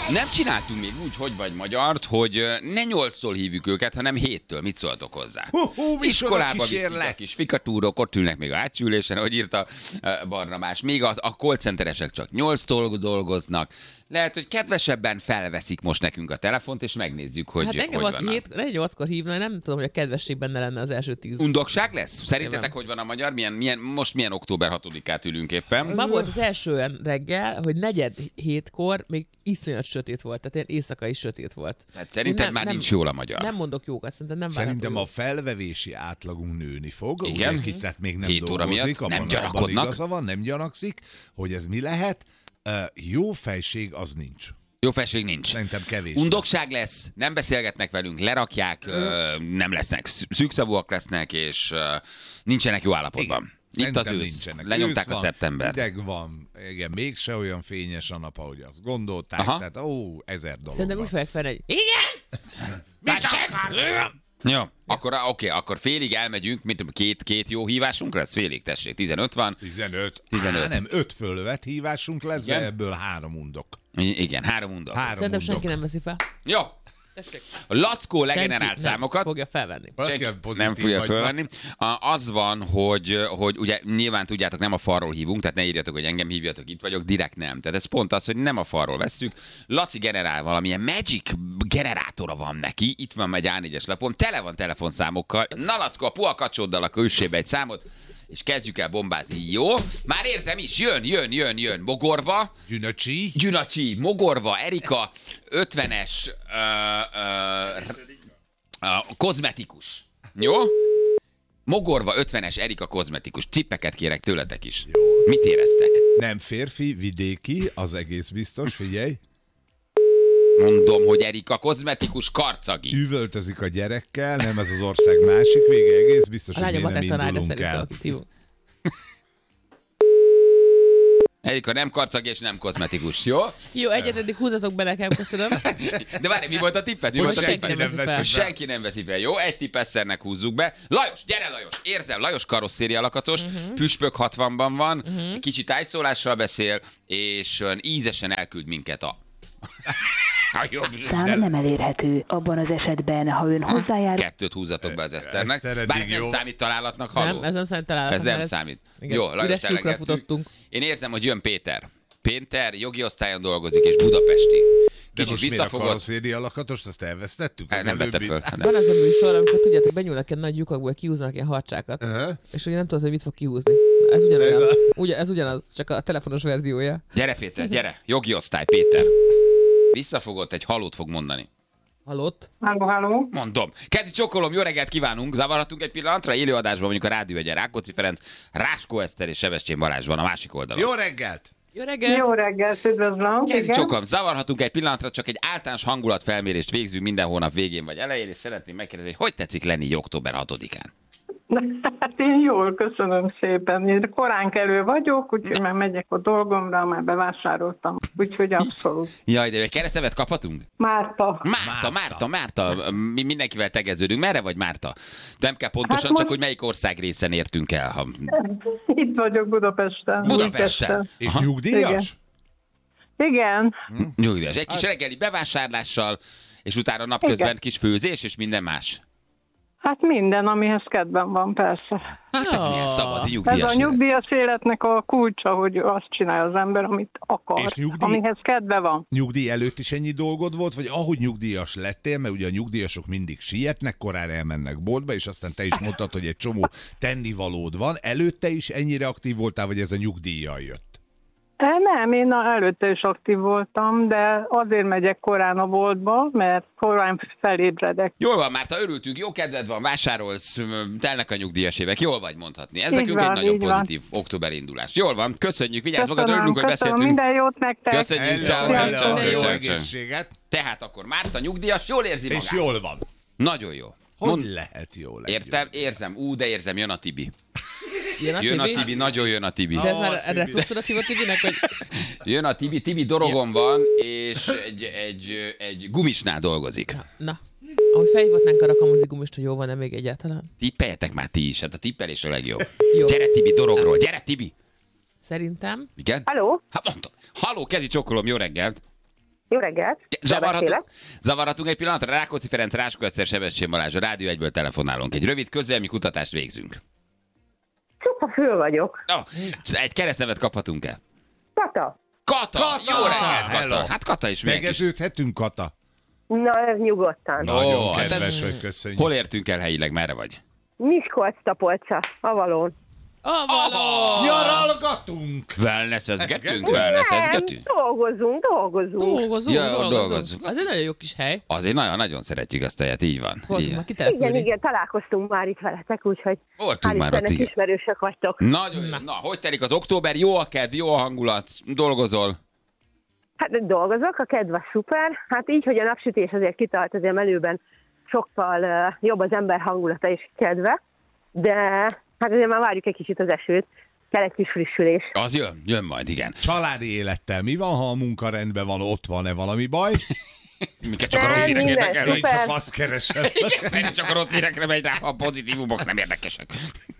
Nem csináltunk még úgy, hogy vagy magyart, hogy ne 8-tól hívjuk őket, hanem 7-től. Mit szóltok hozzá? Iskolába viszik a kis fikatúrok, ott ülnek még a átsülésen, ahogy írta Barnabás. Még a call centeresek csak 8-tól dolgoznak. Lehet, hogy kedvesebben felveszik most nekünk a telefont, és megnézzük, hogy engem hogy valaki 8-kor hívna, nem tudom, hogy a kedvesség benne lenne az első 10. Undokság lesz? Szerintetek, hogy van a magyar? Most milyen október 6-át ülünk éppen? Ma volt az első olyan reggel, hogy 6:45-kor még iszonyat sötét volt, tehát ilyen éjszakai sötét volt. Hát szerinted már nincs jól a magyar. Nem mondok jókat, szerintem nem Szerintem jó. a felvevési átlagunk nőni fog. Igen. Ugye, tehát még nem 7 óra dolgozik, miatt nem abban gyanakodnak. Igaza van, nem gyanakszik, hogy ez mi lehet. Jó fejség az nincs. Jó felség nincs. Szerintem kevés. Undokság lesz, nem beszélgetnek velünk, lerakják, nem lesznek, szűkszavúak lesznek, és nincsenek jó állapotban. Itt az ősz. Lenyomták a szeptembert. Hideg van, igen, mégse olyan fényes a nap, ahogy azt gondolták. Aha. Tehát 1000 dolog Szerintem van. úgy fogják fel, hogy igen! Jó, akkor félig elmegyünk, mint tudom, két jó hívásunk lesz, félig, tessék, 15 van. 15. 15. Nem, 5 fölvet hívásunk lesz, de ebből 3 undok. Igen, 3 undok. Szerintem senki nem veszi fel. Jó. Tessék. A Lackó legenerált Senki számokat. nem fogja felvenni. Senki Pozitív nem fogja vagy fölvenni. Az van, hogy ugye nyilván tudjátok, nem a falról hívunk, tehát ne írjatok, hogy engem hívjatok, itt vagyok, direkt nem. Tehát ez pont az, hogy nem a falról vesszük. Laci generál valamilyen magic generátora van neki, itt van egy A4-es lapon, tele van telefonszámokkal. Na Lackó, a puhakacsóddal a külsébe egy számot, és kezdjük el bombázni. Jó? Már érzem is, jön. Mogorva. Gyünacsi, Mogorva, Erika, 50-es kozmetikus. Jó? Mogorva, 50-es Erika kozmetikus. Cippeket kérek tőletek is. Jó. Mit éreztek? Nem férfi, vidéki, az egész biztos, figyelj. Mondom, hogy Erika kozmetikus, karcagi. Üvöltözik a gyerekkel, nem ez az ország másik vége, egész biztos, A hogy mi lányomat nem egy tanár, de indulunk szerintem el. akit hívunk. Erika nem karcagi és nem kozmetikus, jó? Jó, egyetedik húzatok be nekem, köszönöm. De várj, mi volt a tippet? Mi Hogy volt a senki tippet? nem veszi fel. Hogy senki nem veszi fel. Jó, egy tippesszernek húzzuk be. Lajos, gyere Lajos! Érzem, Lajos karosszéria lakatos, püspök 60-ban van, kicsit tájszólással beszél, és ízesen elküld minket a... Szám nem elérhető. Abban az esetben, ha ön hozzájár... 2 húzzatok be az Eszternek. Eszter eddig Bár ez nem jó. számít találatnak, haló? Nem, ez nem számít találatnak. Ez nem mert számít. igen, Jó, Lajos, üres lyukra elegettük. futottunk. Én érzem, hogy jön Péter. Péter jogi osztályon dolgozik, és budapesti. De Kicsit most miért a visszafogott. karosszéria lakatost, azt elvesztettük? Az Nem vette előbbi- föl. Van az a műsor, amikor tudjátok, benyúlnak ilyen nagy lyukakból, kihúznak ilyen harcsákat. És ugye nem tudod, hogy mit fog kihúzni. Ez ugyanolyan. Ez ugyanaz, csak a telefonos verziója. Gyere Péter, gyere. Jogi osztály, Péter. Visszafogott, egy halót fog mondani. Halott? Halló. Mondom. Kezi csokolom, jó reggelt kívánunk. Zavarhatunk egy pillanatra? Élőadásban mondjuk a Rádió Egyen Rákóczi Ferenc, Ráskó Eszter és Sebestyén Balázs van a másik oldalon. Jó reggelt! Jó reggelt! Jó reggelt, üdvözlöm. Kezi Igen. csokolom, zavarhatunk egy pillanatra, csak egy általános hangulatfelmérést végzünk minden hónap végén vagy elején, és szeretném megkérdezni, hogy tetszik lenni október 6-án? Hát én jól, köszönöm szépen. Én korán kelő vagyok, úgyhogy már megyek a dolgomra, már bevásároltam. Úgyhogy abszolút. Jaj, de egy keresztevet kaphatunk? Márta. Márta. Mi mindenkivel tegeződünk. Merre vagy, Márta? Nem kell pontosan, Hát most- csak hogy melyik ország részen értünk el. Ha... Itt vagyok Budapesten. Budapesten. És Aha. nyugdíjas? Igen. Nyugdíjas. Egy kis reggeli bevásárlással, és utána napközben Igen. kis főzés, és minden más. Hát minden, amihez kedvem van, persze. Hát ez milyen szabad Ez nyugdíjas a élet. nyugdíjas életnek a kulcsa, hogy azt csinálja az ember, amit akar, És nyugdíj? amihez kedve van. Nyugdíj előtt is ennyi dolgod volt, vagy ahogy nyugdíjas lettél, mert ugye a nyugdíjasok mindig sietnek, korán elmennek boltba, és aztán te is mondtad, hogy egy csomó tennivalód van. Előtte is ennyire aktív voltál, vagy ez a nyugdíjjal jött? Nem, én előtte is aktív voltam, de azért megyek korán a boltba, mert korán felébredek. Jól van, Márta, örültünk, jó kedved van, vásárolsz, telnek a nyugdíjas évek, jól vagy mondhatni. Ez Így nekünk van, egy nagyon így van. pozitív október indulás. Jól van, köszönjük, vigyázz magad, örülünk, hogy beszéltünk. minden jót nektek. Köszönjük, ciao, Hello, ciao, hello, jó ciao. egészséget! Tehát akkor Márta nyugdíjas, jól érzi magát. És jól van. Nagyon jó. Hogy lehet jól egy Értem, érzem, de érzem, jön a Tibi. Jön A Tibi, nagyon jön a Tibi. De ez már Tibi. refluxod a Tibinek, hogy... Jön a Tibi dorogon van, és egy gumisnál dolgozik. Na, ahogy felhívhatnánk a rakamozigumist, hogy jó van-e még egyáltalán? Tippeljetek már ti is, hát a tippelés a legjobb. Jó. Gyere Tibi dorogról, gyere Tibi! Szerintem Igen? Halló? Hát mondtam. Halló, kezi csokolom, jó reggelt! Jó reggelt. Zavarhatunk egy pillanatra. Rákóczi Ferenc, Ráskó Eszter, Sebestyén Balázs, a Rádió 1-ből telefonálunk. Egy rövid közélmi kutatást végzünk. Csupa föl vagyok. Egy keresztnevet kaphatunk-e? Kata. Kata! Jó reggelt, Kata! Hello. Hát Kata is milyen kis... Tegeződhetünk, Kata? Na, ez nyugodtan. Nagyon hát kedves vagy, köszönjük. Hol értünk el helyileg? Merre vagy? Miskolc-Tapolca, Avalón. Avalon! Nyaralgatunk! Wellnessezgetünk? Nem, dolgozunk. Ja, dolgozunk. Az egy nagyon jó kis hely. Azért nagyon-nagyon szeretjük azt a helyet, így van. Voltunk Így már van. kitelepülni. Igen, találkoztunk már itt veletek, úgyhogy Voltunk hál' már ott, Istennek igen. ismerősök vagytok. Nagyon jó. Na, hogy telik az október? Jó a kedv, jó a hangulat, dolgozol? Hát dolgozok, a kedv az szuper. Hát így, hogy a napsütés azért kitart, azért melőben sokkal jobb az ember hangulata és kedve, de hát azért már várjuk egy kicsit az esőt. Kell egy kis frissülés. Az jön majd, igen. Családi élettel mi van, ha a munka rendben van, ott van-e valami baj? Minket csak a Nem, rossz hírek minden érdekelnek. Én szuper. csak azt keresem. Feri csak a rossz hírekre megy rá, ha a pozitívumok nem érdekesek.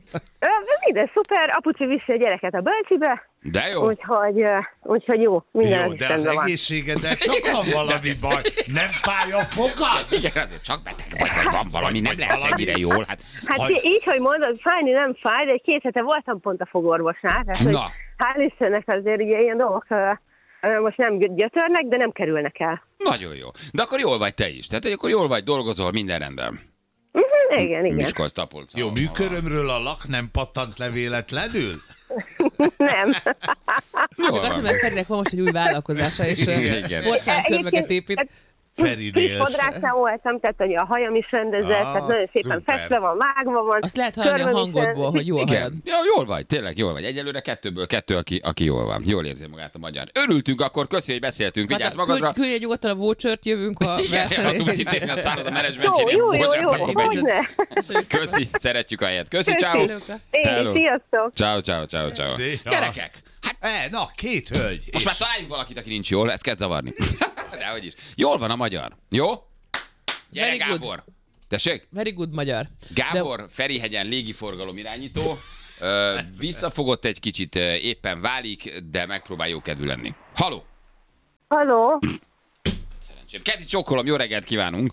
Minden szuper, apuci viszi a gyereket a bölcsibe, De jó. úgyhogy jó, minden Jó, az de az rendben van. egészségeddel csak van valami baj. Nem fáj a fogad? Igen, azért csak beteg vagy van valami, nem lehet ennyire jól. Hát, Hát így, hogy mondod, fájni nem fáj, de 2 hete voltam pont a fogorvosnál, tehát hogy Na. hál' Istennek azért ugye ilyen dolgok most nem gyötörnek, de nem kerülnek el. nagyon jó. De akkor jól vagy te is. Tehát, hogy akkor jól vagy, dolgozol, minden rendben. Igen. Miskolc, Tapolca. Jó, műkörömről a lak nem pattant le véletlenül? Nem. Jól Csak azt van. mondom, Ferinek van most egy új vállalkozása, és Igen. porcelánkönyveket épít. Feri Kis Nélsz. fodrászán voltam, tehát hogy a hajam is rendezett, tehát nagyon szépen szuper. festve van, vágva van. Azt lehet hallani a körmöm is hangodból, hogy jól hallod. Igen. Ja, jól vagy, tényleg jól vagy. Egyelőre 2-ből 2, aki jól van. Jól érzi magát a magyar. Örültünk akkor, köszi, hogy beszéltünk. Vigyázz magadra. Küldj nyugodtan a vouchert, jövünk a... Igen, ha tudsz intézni a szálloda Jó, menedzsmentjénél. jó, Bocsánat, akkor megyünk. hogyne. Köszi, szeretjük a helyet. Köszi, ciao. Én, sziasztok. Ciao. Szia. Gyerekek, hát Na, 2 hölgy. most már találjunk valakit, aki nincs jól, ez kezd zavarni. Dehogy is. Jól van a magyar. Jó? Gyere, Very good. Gábor. Tessék? Very good magyar. Gábor, Ferihegyen légiforgalom irányító. Visszafogott egy kicsit, éppen válik, de megpróbál jókedvű lenni. Haló! Halló, Szerencsém. Kezi csókolom, jó reggelt kívánunk!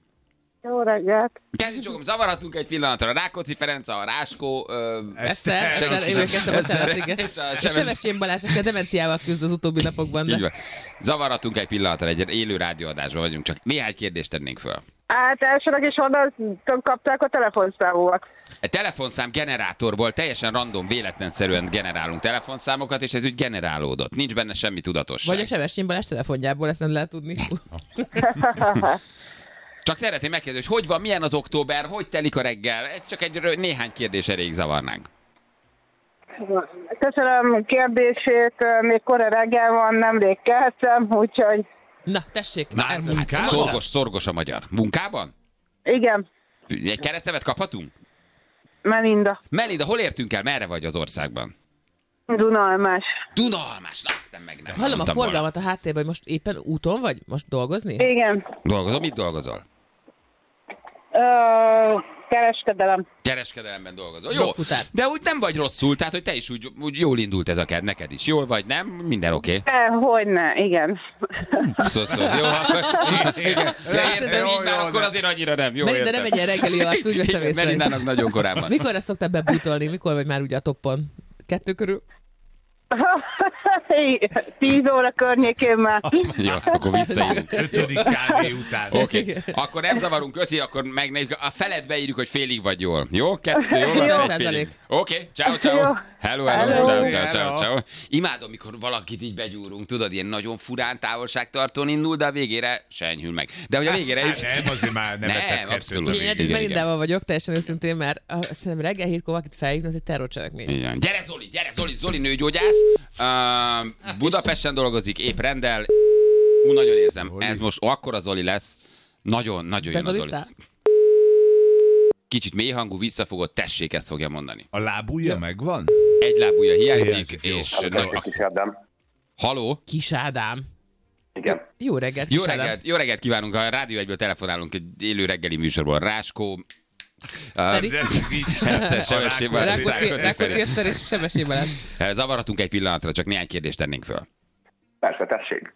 jó reggelt. Kezi csókolom, zavarhatunk egy pillanatra. Rákóczi Ferenc, a Ráskó... Eszter, én kezdtem a szeret, igen. És a És Sebestyén Balázs, aki a demenciával küzd az utóbbi napokban, Így de van. Zavarhatunk egy pillanatra, egy élő rádióadásban vagyunk, csak néhány kérdést tennénk föl. Hát elsőleg is honnan kapták a telefonszámomat. Egy telefonszám generátorból teljesen random, véletlenszerűen generálunk telefonszámokat, és ez úgy generálódott. Nincs benne semmi tudatosság. vagy a Sebestyén Balázs telefonjából, ezt nem lehet tudni. Csak szeretném megkérdezni, hogy van, milyen az október, hogy telik a reggel? Ez csak egy néhány kérdés erejéig zavarnánk. Köszönöm a kérdését, még kora reggel van, nemrég keltem, úgyhogy Na, tessék. Már ez az. munkában? Szorgos a magyar. Munkában? igen, Egy keresztnevet kaphatunk? Melinda, hol értünk el? Merre vagy az országban? Dunalmás. Dunalmás, na, aztán meg nem. Hallom a mondtam volna. forgalmat a háttérben, hogy most éppen úton vagy? Most dolgozni? Igen, Dolgozol? Mit dolgozol? kereskedelem. Kereskedelemben dolgozol. Jó, Drogfutár. de úgy nem vagy rosszul, tehát hogy te is úgy jól indult ez a kedv, neked is. Jól vagy, nem? Minden oké. Hogyne, igen. Jó, akkor... Igen. De értem, így már jó, akkor de- azért annyira nem. Jó, Melinda értem. nem egy ilyen reggeli arc, úgy veszem Igen, észre. Melindának nagyon korán van. Mikorra szoktál bebútolni? Mikor vagy már ugye a toppon? 2 körül? 10 óra környékén már. Jó, akkor visszaírunk. 5. kávé után. Oké, akkor nem zavarunk, köszi, akkor megnézzük. A felet beírjuk, hogy félig vagy jól. Jó? 2, jól van? Jó. Egy félig. Oké, ciao, ciao. Jó. Hello, Hello. ciao. Imádom, mikor valakit így begyúrunk, tudod, ilyen nagyon furán távolságtartón indul, de a végére se enyhül meg. De hogy a végére is... Nem, azért már nem etett kettőt abszolút. a Én végén. eddig igen. Melindával vagyok, teljesen őszintén, mert szerintem reggel 7-kor valakit felhívni, az egy terrorcselekmény. Igen. Gyere Zoli nőgyógyász. Budapesten dolgozik, épp rendel. Nagyon érzem, ez most akkora Zoli lesz. Nagyon jön a Zoli. Bezolisztál? Kicsit mélyhangú, visszafogott, tessék, ezt fogja mondani. A lábujja megvan? Egy lábúja hiányzik, Hiányzik, jó. és... Kis Ádám. Haló? Kis Ádám. Igen. Jó reggelt, Kis Ádám. Jó reggelt kívánunk, a Rádió 1-ből telefonálunk egy élő reggeli műsorból. Ráskó, Feri? De vicc. Sebestyén Balázs. Rákóczi Eszter és Sebestyén Balázs. Zavarhatunk egy pillanatra, csak néhány kérdést tennénk föl. Persze, tessék.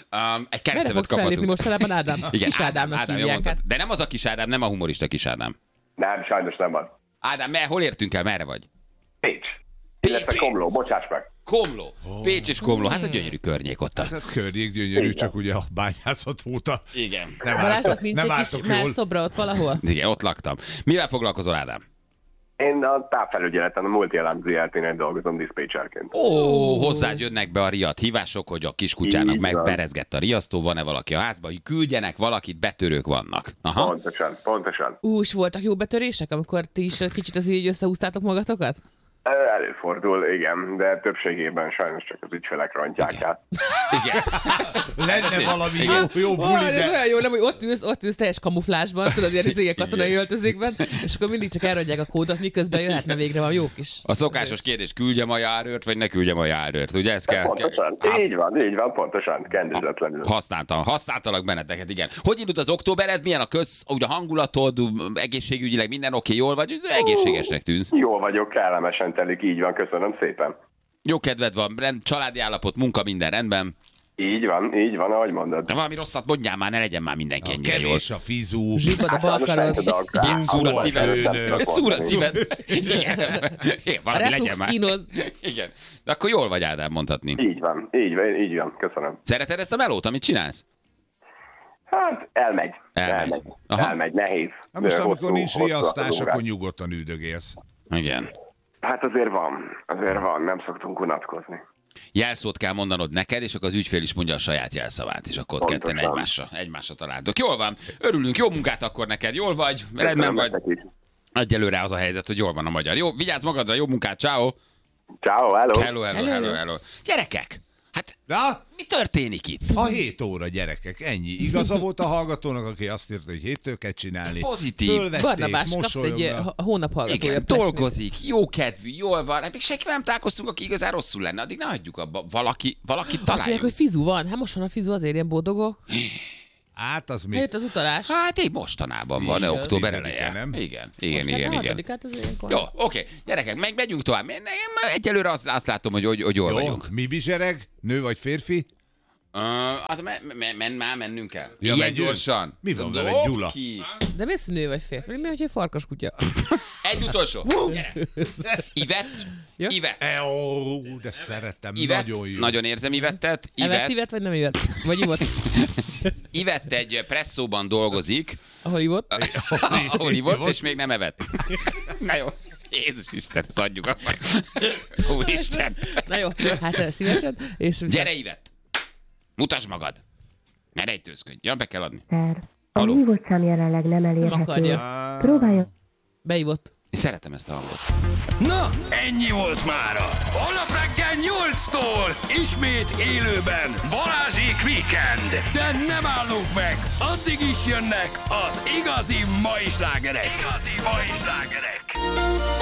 Egy Merre keresztevet fogsz kaphatunk. fellépni mostanában, Ádám? Igen, Kis Ádámnak Ádám, hívják. mondtad. Hát. De nem az a Kis Ádám, nem a humorista Kis Ádám. Nem, sajnos nem van. Ádám, hol értünk el, merre vagy? Pécs. Illetve Komló, bocsáss meg. Komló. Pécs és Komló, hát a gyönyörű környék ott. Hát a környék gyönyörű, csak ugye a bányászat óta Igen. nem Balázsnak nincs nem egy kis álltok jól. melszobra ott valahol? Igen, ott laktam. Mivel foglalkozol, Ádám? Én a távfelügyeleten, a Multi-Alarm ZRT-nél dolgozom diszpécserként. Hozzád jönnek be a riadt hívások, hogy a kiskutyának Így van. megberezgett a riasztó, van-e valaki a házba, hogy küldjenek valakit, betörők vannak. Aha. Pontosan. És voltak jó betörések, amikor ti is kicsit az így összehúztátok magatokat? Előfordul, igen, de többségében sajnos csak az ügyfelek rontják át. Igen. Lenne valami jó Ó, buli, ez de... olyan jó, nem, hogy ott ülsz teljes kamuflásban, tudod, ilyen izége katonai öltözékben, és akkor mindig csak elrodják a kódot, miközben jöhetne végre valami jó kis. A szokásos kérdés, küldjem a járőrt, vagy ne küldjem a járőrt? Ugye ez kell? Pontosan, így van, pontosan, kendőzetlenül. Használtalak benneteket, igen. Hogy indult az októbered? Milyen úgy a hangulatod, egészségügyileg minden oké, jól vagy? Egészségesnek tűnsz. Jól vagyok, kellemesen telik, így van, köszönöm szépen. Jó kedved van, családi állapot, munka, minden rendben. Így van, ahogy mondod. De valami rosszat mondjál már, ne legyen már mindenki ennyire jól. Kevés a fizú. Zsibbad a balkarod. Igen, szúr a szíved. Szúr a szíved. Igen, A valami legyen reflux már. kínoz. Igen. De akkor jól vagy, Ádám, mondhatni. Így van, köszönöm. Szereted ezt a melót, amit csinálsz? Hát elmegy. Aha. Elmegy, nehéz. Hát most, amikor Hosszú- nincs hosszú riasztás, az akkor órák. nyugodtan üldögélsz. Igen. Hát azért van, nem szoktunk unatkozni. Jelszót kell mondanod neked, és akkor az ügyfél is mondja a saját jelszavát, és akkor ott Pontosan. ketten egymásra találtok. Jól van, örülünk, jó munkát akkor neked, jól vagy, rendben vagy. Nektek is. Egyelőre az a helyzet, hogy jól van a magyar. Jó, vigyázz magadra, jó munkát, ciao. Ciao, hello. Hello. Gyerekek, hát Na, mi történik itt? a 7 óra, gyerekek, ennyi. Igaza volt a hallgatónak, aki azt írta, hogy 7-től kell csinálni. Pozitív. Fölvették, Barnabás, kapsz egy mosolyognak. hónap hallgatója. Igen, dolgozik, jó kedvű, jól van. Hát még senkivel nem találkoztunk, aki igazán rosszul lenne. Addig ne hagyjuk abba. Valakit Azt mondják, találjuk. hogy fizu van. Hát most van a fizu, azért ilyen boldogok. Hát az Eljött még... az utalás. Hát így mostanában van, Igen. október 10-e, eleje. nem? Igen. Hát ez ilyenkor. Jó, oké. Gyerekek, megyünk tovább. Egyelőre azt látom, hogy jól Jó, vagyunk. mi bizsereg? Nő vagy férfi? Hát mennünk kell. Ja, Ilyen megyünk? gyorsan. Mi van vele, Dobd Gyula? ki. De mész nő vagy férfi? Mi, hogy egy farkas kutya? Egy utolsó. Gyere. Ivett. Ja. Ivett. Ó, de szeretem, Ivett. nagyon jó. Nagyon érzem Ivettet. Evett, ivett, vagy nem ivett? Vagy ivott? Ivett egy presszóban dolgozik, Ahol ivott? ahol ivott, és még nem evett. Na jó. Jézus Isten, ezt adjuk akkor. Úristen. Na jó, hát szívesen. És Gyere, Ivett. Mutasd magad. Ne rejtőzködj. Ja, be kell adni. A Haló. hívott szám jelenleg nem nem elérhető. akarja. Próbálja. Beivott. Én szeretem ezt a hangot. Na, ennyi volt mára. Holnap reggel 8-tól ismét élőben Balázsék Weekend. De nem állunk meg, addig is jönnek az igazi mai slágerek.